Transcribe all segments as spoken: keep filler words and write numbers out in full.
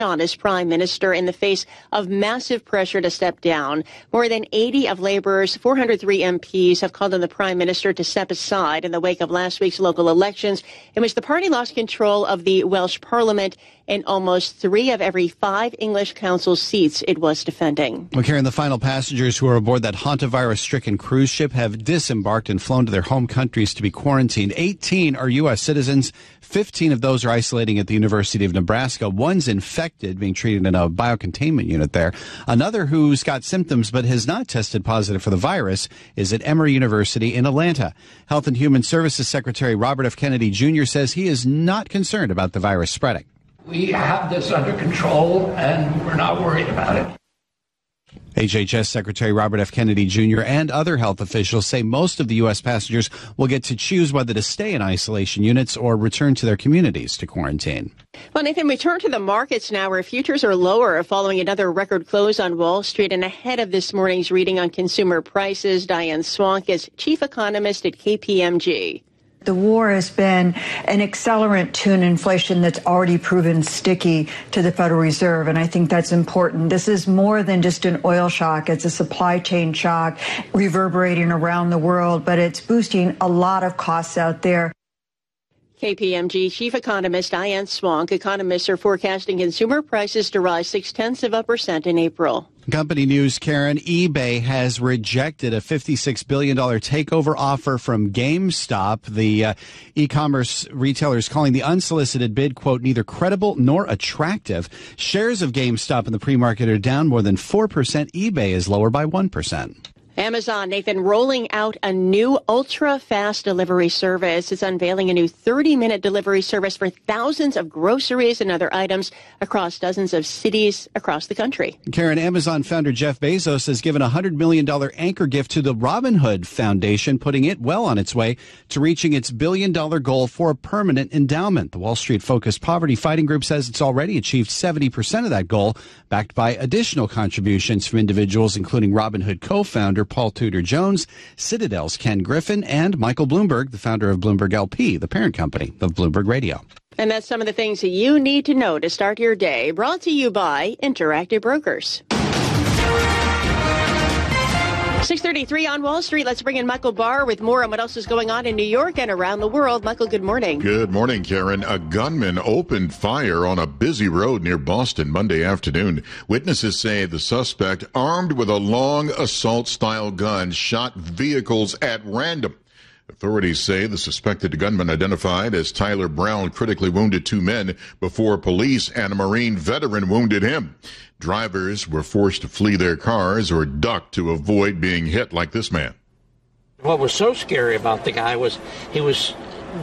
on as prime minister in the face of massive pressure to step down. More than eighty of Labour's four hundred three M Ps have called on the prime minister to step aside in the wake of last week's local elections, in which the party lost control of the Welsh Parliament and almost three of every five English council seats it was defending. Well, Karen, the final passengers who are aboard that hantavirus-stricken cruise ship have disembarked and flown to their home countries to be quarantined. eighteen are U S citizens. fifteen of those are isolating at the University of Nebraska. One's infected, being treated in a biocontainment unit there. Another who's got symptoms but has not tested positive for the virus is at Emory University in Atlanta. Health and Human Services Secretary Robert F. Kennedy Junior says he is not concerned about the virus spreading. We have this under control, and we're not worried about it. H H S Secretary Robert F. Kennedy Junior and other health officials say most of the U S passengers will get to choose whether to stay in isolation units or return to their communities to quarantine. Well, Nathan, we turn to the markets now, where futures are lower following another record close on Wall Street. And ahead of this morning's reading on consumer prices, Diane Swank is chief economist at K P M G. The war has been an accelerant to an inflation that's already proven sticky to the Federal Reserve, and I think that's important. This is more than just an oil shock. It's a supply chain shock reverberating around the world, but it's boosting a lot of costs out there. K P M G chief economist Diane Swank. Economists are forecasting consumer prices to rise six-tenths of a percent in April. Company news, Karen. eBay has rejected a fifty-six billion dollars takeover offer from GameStop. The uh, e-commerce retailer is calling the unsolicited bid, quote, neither credible nor attractive. Shares of GameStop in the pre-market are down more than four percent. eBay is lower by one percent. Amazon, Nathan, rolling out a new ultra-fast delivery service. It's unveiling a new thirty-minute delivery service for thousands of groceries and other items across dozens of cities across the country. Karen, Amazon founder Jeff Bezos has given a one hundred million dollars anchor gift to the Robinhood Foundation, putting it well on its way to reaching its billion dollar goal for a permanent endowment. The Wall Street-focused poverty fighting group says it's already achieved seventy percent of that goal, backed by additional contributions from individuals, including Robinhood co-founder Paul Tudor Jones, Citadel's Ken Griffin, and Michael Bloomberg, the founder of Bloomberg L P, the parent company of Bloomberg Radio. And that's some of the things that you need to know to start your day. Brought to you by Interactive Brokers. six thirty-three on Wall Street. Let's bring in Michael Barr with more on what else is going on in New York and around the world. Michael, good morning. Good morning, Karen. A gunman opened fire on a busy road near Boston Monday afternoon. Witnesses say the suspect, armed with a long assault-style gun, shot vehicles at random. Authorities say the suspected gunman, identified as Tyler Brown, critically wounded two men before police and a Marine veteran wounded him. Drivers were forced to flee their cars or duck to avoid being hit like this man. What was so scary about the guy was he was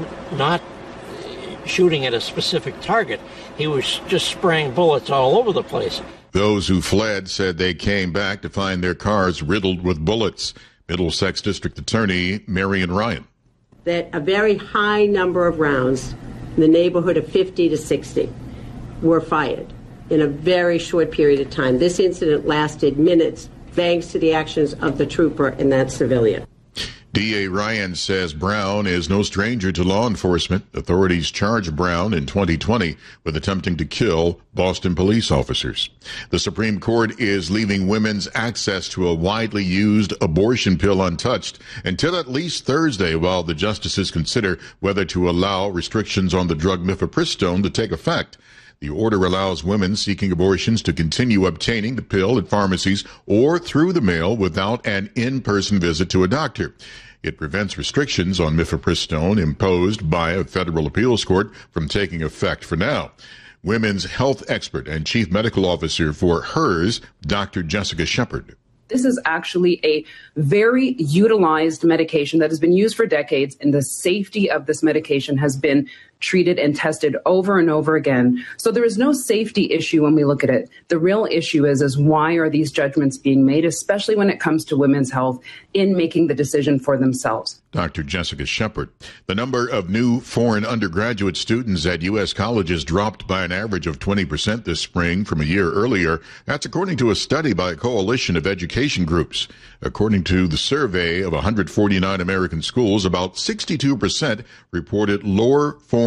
not shooting at a specific target. He was just spraying bullets all over the place. Those who fled said they came back to find their cars riddled with bullets. Middlesex District Attorney Marion Ryan. That a very high number of rounds, in the neighborhood of fifty to sixty, were fired in a very short period of time. This incident lasted minutes, thanks to the actions of the trooper and that civilian. D A Ryan says Brown is no stranger to law enforcement. Authorities charged Brown in twenty twenty with attempting to kill Boston police officers. The Supreme Court is leaving women's access to a widely used abortion pill untouched until at least Thursday, while the justices consider whether to allow restrictions on the drug mifepristone to take effect. The order allows women seeking abortions to continue obtaining the pill at pharmacies or through the mail without an in-person visit to a doctor. It prevents restrictions on mifepristone imposed by a federal appeals court from taking effect for now. Women's health expert and chief medical officer for HERS, Doctor Jessica Shepard. This is actually a very utilized medication that has been used for decades, and the safety of this medication has been treated and tested over and over again. So there is no safety issue when we look at it. The real issue is, is why are these judgments being made, especially when it comes to women's health, in making the decision for themselves. Doctor Jessica Shepard. The number of new foreign undergraduate students at U S colleges dropped by an average of twenty percent this spring from a year earlier. That's according to a study by a coalition of education groups. According to the survey of one hundred forty-nine American schools, about sixty-two percent reported lower foreign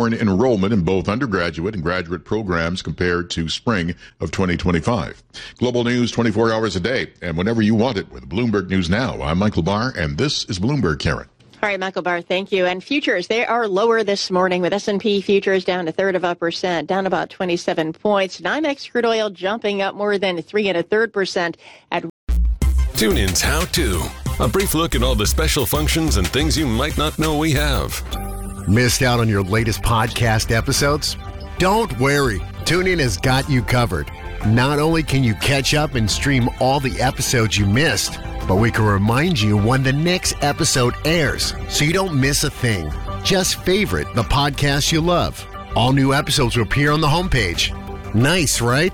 newborn enrollment in both undergraduate and graduate programs compared to spring of twenty twenty-five. Global news twenty-four hours a day and whenever you want it with Bloomberg News Now. I'm Michael Barr, and this is Bloomberg, Karen. All right, Michael Barr, thank you. And futures, they are lower this morning with S and P futures down a third of a percent, down about twenty-seven points. NYMEX crude oil jumping up more than three and a third percent at TuneIn's How To. A brief look at all the special functions and things you might not know we have. Missed out on your latest podcast episodes? Don't worry. TuneIn has got you covered. Not only can you catch up and stream all the episodes you missed, but we can remind you when the next episode airs so you don't miss a thing. Just favorite the podcast you love. All new episodes will appear on the homepage. Nice, right?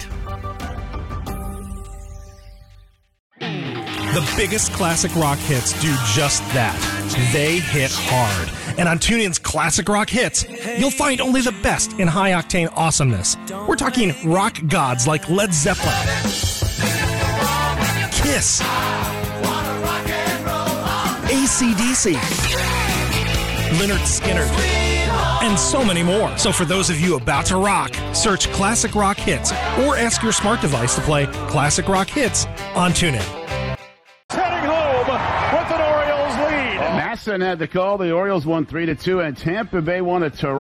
The biggest classic rock hits do just that. They hit hard. And on TuneIn's Classic Rock Hits, you'll find only the best in high-octane awesomeness. We're talking rock gods like Led Zeppelin, Kiss, A C D C, Lynyrd Skynyrd, and so many more. So for those of you about to rock, search Classic Rock Hits or ask your smart device to play Classic Rock Hits on TuneIn. Heading home with an Orioles lead. Masson had the call. The Orioles won three to two, and Tampa Bay won a Toronto.